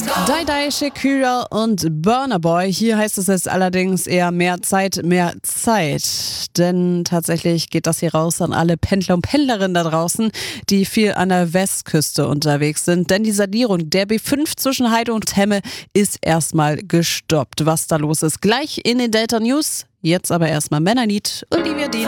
Die, Shakira und Burna Boy. Hier heißt es jetzt allerdings eher mehr Zeit, mehr Zeit. Denn tatsächlich geht das hier raus an alle Pendler und Pendlerinnen da draußen, die viel an der Westküste unterwegs sind. Denn die Sanierung der B5 zwischen Heide und Hemme ist erstmal gestoppt. Was da los ist, gleich in den Delta News. Jetzt aber erstmal Männerlied, Olivia Dean.